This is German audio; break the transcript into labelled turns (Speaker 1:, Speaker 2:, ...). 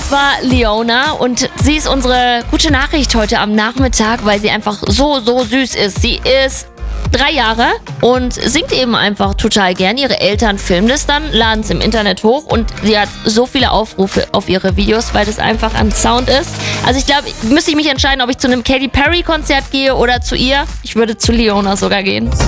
Speaker 1: Das war Leona und sie ist unsere gute Nachricht heute am Nachmittag, weil sie einfach so süß ist. Sie ist 3 Jahre und singt eben einfach total gern. Ihre Eltern filmen es dann, laden es im Internet hoch und sie hat so viele Aufrufe auf ihre Videos, weil das einfach ein Sound ist. Also ich glaube, müsste ich mich entscheiden, ob ich zu einem Katy Perry Konzert gehe oder zu ihr. Ich würde zu Leona sogar gehen.